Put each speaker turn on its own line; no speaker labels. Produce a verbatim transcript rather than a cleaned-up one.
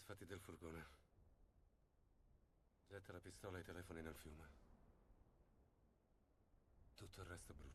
Disfatti del furgone. Getta la pistola e i telefoni nel fiume. Tutto il resto brucia.